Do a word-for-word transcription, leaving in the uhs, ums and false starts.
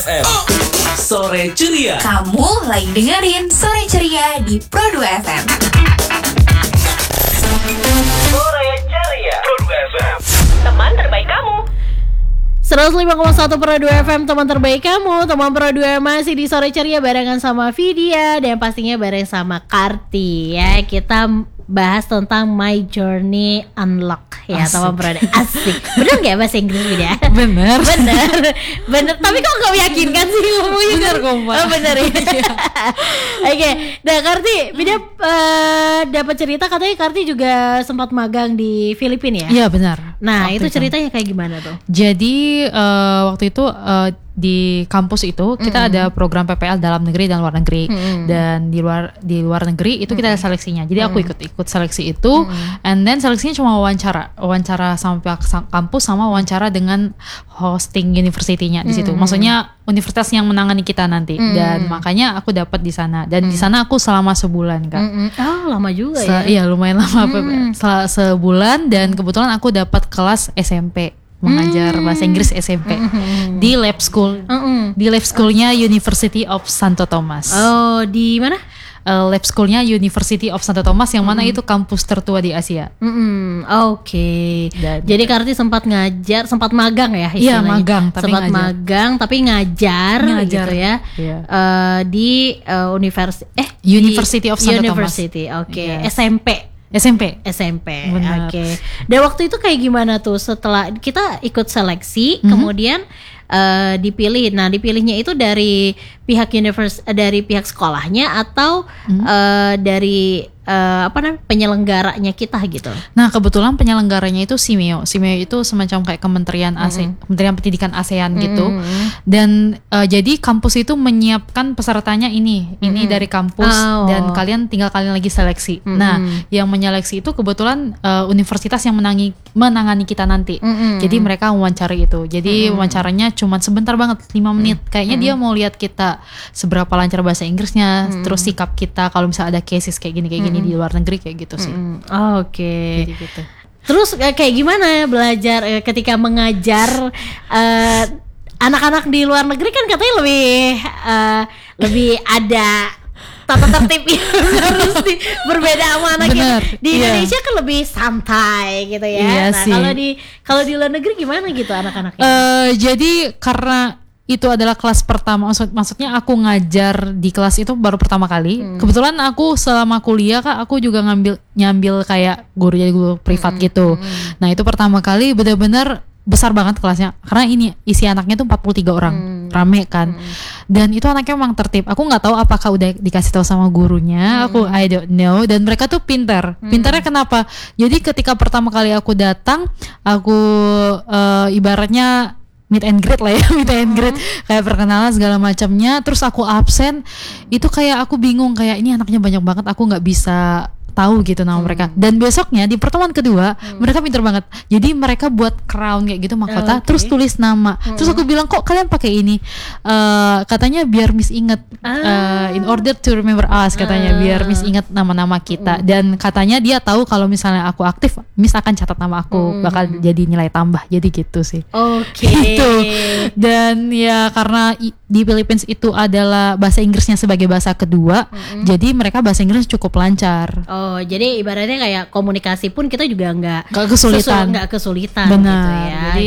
F. Sore Ceria. Kamu lagi dengerin Sore Ceria di Pro dua F M. Sore Ceria. Pro dua F M. Teman terbaik kamu. seratus lima koma satu Pro dua F M, teman terbaik kamu. Teman Pro dua masih di Sore Ceria barengan sama Vidya dan pastinya bareng sama Karti ya. Kita bahas tentang My Journey Unlock ya, teman Pro. Asik. Bener gak bahasa Inggris, Vidya? Bener. Bener. Bener. Tapi kok gak meyakinkan sih ngomongnya? Bener kok, Mbak. Oh bener ya. Oke. Nah Karti, Vidya uh, dapat cerita katanya Karti juga sempat magang di Filipina ya? Iya benar. Nah Waktu itu ceritanya kayak gimana tuh? Jadi uh, waktu itu uh, di kampus itu kita mm-hmm. ada program P P L dalam negeri dan luar negeri, mm-hmm. dan di luar di luar negeri itu kita ada seleksinya. Jadi aku ikut ikut seleksi itu, mm-hmm. and then seleksinya cuma wawancara, wawancara sama pihak kampus sama wawancara dengan hosting university-nya di situ. Mm-hmm. Maksudnya universitas yang menangani kita nanti, mm-hmm. dan makanya aku dapat di sana. Dan mm-hmm. di sana aku selama sebulan kan. Mm-hmm. Oh lama juga Se- ya? Iya lumayan lama, mm-hmm. Sel- sebulan dan kebetulan aku dapat kelas S M P. Mengajar mm. bahasa Inggris S M P mm-hmm. di lab school, mm-hmm. di lab schoolnya University of Santo Tomas. Oh, di mana? Uh, lab schoolnya University of Santo Tomas yang mana mm. itu kampus tertua di Asia. Mm-hmm. Oke. Okay. Jadi Karti sempat ngajar, sempat magang ya? Iya magang, tapi sempat ngajar. magang tapi ngajar, ngajar gitu ya? Yeah. Uh, di uh, universi- eh University of Santo University. Tomas. Oke. Okay. Yes. S M P. S M P. S M P. Oke. Okay. Dan waktu itu kayak gimana tuh setelah kita ikut seleksi, mm-hmm. kemudian uh, dipilih. Nah, dipilihnya itu dari pihak univers dari pihak sekolahnya atau mm-hmm. uh, dari uh, apa namanya penyelenggaranya kita gitu. Nah, kebetulan penyelenggaranya itu Simeo. Simeo itu semacam kayak Kementerian A S E, mm-hmm. Kementerian Pendidikan ASEAN mm-hmm. gitu. Dan uh, jadi kampus itu menyiapkan pesertanya ini, mm-hmm. ini dari kampus oh. dan kalian tinggal kalian lagi seleksi. Mm-hmm. Nah, yang menyeleksi itu kebetulan uh, universitas yang menangi, menangani kita nanti. Mm-hmm. Jadi mereka wawancari itu. Jadi mm-hmm. wawancaranya cuma sebentar banget, lima menit. Mm-hmm. Kayaknya dia mau lihat kita seberapa lancar bahasa Inggrisnya, mm-hmm. terus sikap kita kalau misalnya ada cases kayak gini kayak gini mm-hmm. di luar negeri kayak gitu sih. Mm-hmm. Oh, Oke. Okay. Gitu. Terus kayak gimana belajar eh, ketika mengajar uh, anak-anak di luar negeri kan katanya lebih uh, lebih ada tata tertib yang harus di, berbeda sama anak Bener, di iya. Indonesia kan lebih santai gitu ya. Iya nah sih. kalau di kalau di luar negeri gimana gitu anak-anaknya? Uh, jadi karena itu adalah kelas pertama, maksud, maksudnya aku ngajar di kelas itu baru pertama kali. Hmm. Kebetulan aku selama kuliah kak, aku juga ngambil nyambil kayak guru jadi guru privat hmm. gitu. Hmm. Nah itu pertama kali benar-benar besar banget kelasnya, karena ini isi anaknya tuh empat puluh tiga orang, hmm. rame kan. Hmm. Dan itu anaknya memang tertib. Aku nggak tahu apakah udah dikasih tahu sama gurunya. Hmm. Aku I don't know. Dan mereka tuh pintar. Hmm. Pintarnya kenapa? Jadi ketika pertama kali aku datang, aku uh, ibaratnya meet and greet lah ya, meet and greet, mm-hmm. kayak perkenalan segala macamnya. Terus aku absen, itu kayak aku bingung, kayak ini anaknya banyak banget, aku nggak bisa tahu gitu nama hmm. mereka. Dan besoknya di pertemuan kedua hmm. mereka pintar banget. Jadi mereka buat crown kayak gitu mahkota, okay. terus tulis nama. Hmm. Terus aku bilang kok kalian pakai ini? Uh, katanya biar Miss inget, ah. uh, in order to remember us katanya, ah. biar Miss inget nama-nama kita. Hmm. Dan katanya dia tahu kalau misalnya aku aktif, Miss akan catat nama aku, hmm. bakal jadi nilai tambah. Jadi gitu sih. Oke. Okay. Gitu. Dan ya karena i- di Philippines itu adalah bahasa Inggrisnya sebagai bahasa kedua, hmm. jadi mereka bahasa Inggris cukup lancar. Oh, jadi ibaratnya kayak komunikasi pun kita juga nggak kesulitan, nggak kesulitan, benar. Gitu ya. Jadi